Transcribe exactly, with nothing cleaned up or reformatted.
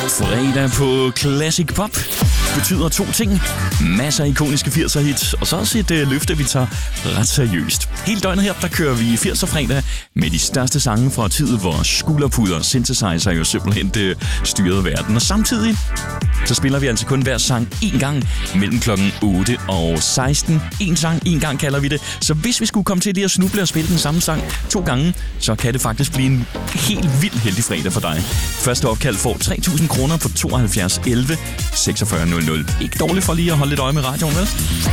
Fredag på Classic Pop betyder to ting. Masser af ikoniske firser hits, og så også et øh, løfte, vi tager ret seriøst. Hele døgnet her, der kører vi firser fredag med de største sange fra tid, hvor skulderpuder og synthesizer jo simpelthen øh, styrede verden. Og samtidig så spiller vi altså kun hver sang én gang mellem klokken otte og seksten. En sang, en gang kalder vi det. Så hvis vi skulle komme til lige at snuble og spille den samme sang to gange, så kan det faktisk blive en helt vildt heldig fredag for dig. Første opkald får tre tusind kroner på tooghalvfjerds elleve seksogfyrre nul nul. Ikke dårligt for lige at holde lidt øje med radioen, vel?